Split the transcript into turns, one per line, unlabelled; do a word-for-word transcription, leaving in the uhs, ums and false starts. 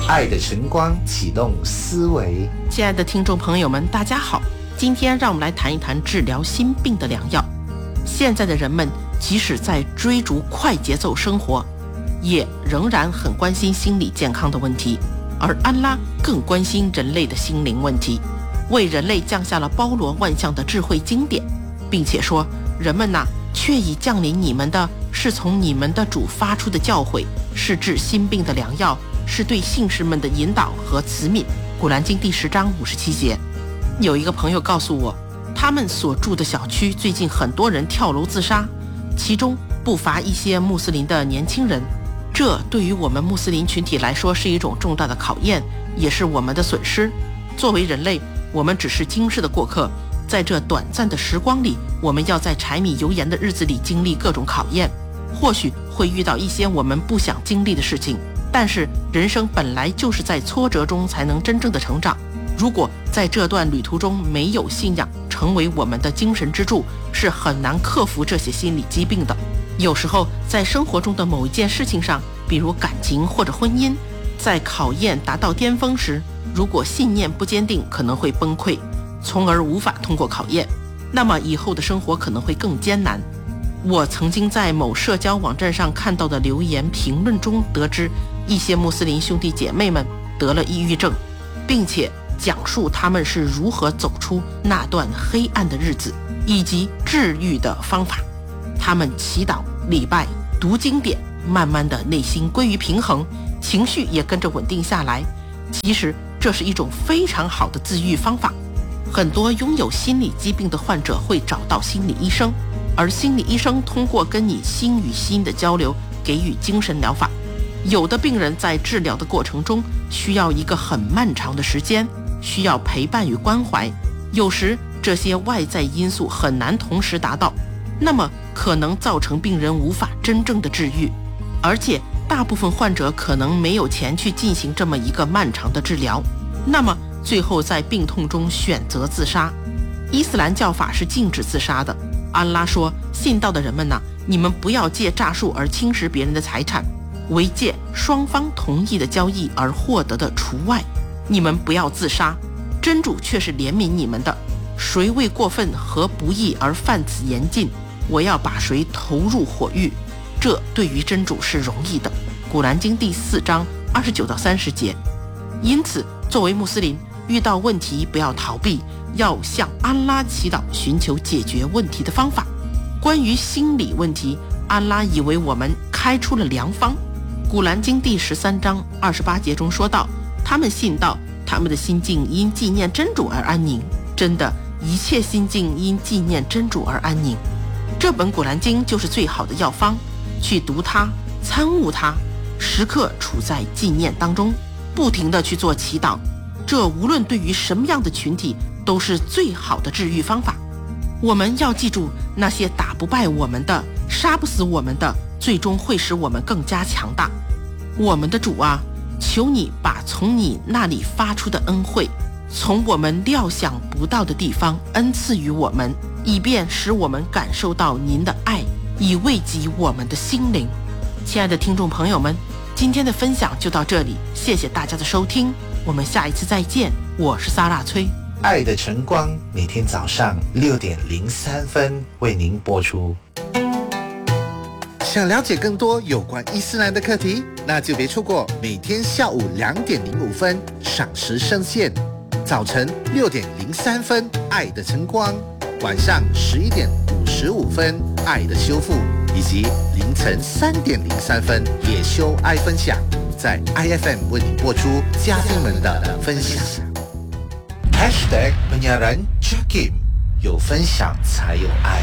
爱的晨光启动思维。
亲爱的听众朋友们，大家好，今天让我们来谈一谈治疗心病的良药。现在的人们即使在追逐快节奏生活，也仍然很关心心理健康的问题，而安拉更关心人类的心灵问题，为人类降下了包罗万象的智慧经典，并且说，人们呐、啊，却已降临你们的是从你们的主发出的教诲，是治心病的良药，是对信士们的引导和慈悯。古兰经第十章五十七节。有一个朋友告诉我，他们所住的小区最近很多人跳楼自杀，其中不乏一些穆斯林的年轻人。这对于我们穆斯林群体来说是一种重大的考验，也是我们的损失。作为人类，我们只是今世的过客，在这短暂的时光里，我们要在柴米油盐的日子里经历各种考验，或许会遇到一些我们不想经历的事情，但是人生本来就是在挫折中才能真正的成长。如果在这段旅途中没有信仰成为我们的精神支柱，是很难克服这些心理疾病的。有时候在生活中的某一件事情上，比如感情或者婚姻，在考验达到巅峰时，如果信念不坚定，可能会崩溃，从而无法通过考验，那么以后的生活可能会更艰难。我曾经在某社交网站上看到的留言评论中得知，一些穆斯林兄弟姐妹们得了抑郁症，并且讲述他们是如何走出那段黑暗的日子，以及治愈的方法。他们祈祷、礼拜、读经典，慢慢的内心归于平衡，情绪也跟着稳定下来。其实这是一种非常好的自愈方法。很多拥有心理疾病的患者会找到心理医生，而心理医生通过跟你心与心的交流，给予精神疗法。有的病人在治疗的过程中需要一个很漫长的时间，需要陪伴与关怀，有时这些外在因素很难同时达到，那么可能造成病人无法真正的治愈，而且大部分患者可能没有钱去进行这么一个漫长的治疗，那么最后在病痛中选择自杀。伊斯兰教法是禁止自杀的。安拉说，信道的人们呐、啊，你们不要借诈术而侵蚀别人的财产，唯借双方同意的交易而获得的除外。你们不要自杀，真主却是怜悯你们的。谁为过分和不义而犯此严禁，我要把谁投入火狱，这对于真主是容易的。古兰经第四章二十九到三十节。因此作为穆斯林，遇到问题不要逃避，要向安拉祈祷，寻求解决问题的方法。关于心理问题，安拉已为我们开出了良方。古兰经第十三章二十八节中说道，他们信道，他们的心境因纪念真主而安宁。真的，一切心境因纪念真主而安宁。这本古兰经就是最好的药方，去读它，参悟它，时刻处在纪念当中，不停地去做祈祷，这无论对于什么样的群体都是最好的治愈方法。我们要记住，那些打不败我们的，杀不死我们的，最终会使我们更加强大。我们的主啊，求你把从你那里发出的恩惠，从我们料想不到的地方恩赐于我们，以便使我们感受到您的爱，以慰藉我们的心灵。亲爱的听众朋友们，今天的分享就到这里，谢谢大家的收听，我们下一次再见。我是萨拉崔。
爱的晨光每天早上六点零三分为您播出。
想了解更多有关伊斯兰的课题，那就别错过每天下午两点零五分赏识圣线，早晨六点零三分爱的晨光，晚上十一点五十五分爱的修复，以及凌晨三点零三分野修爱分享，在 I F M 为你播出嘉宾们的分享。
Hashtag penyiaran Jakim， 有分享才有爱。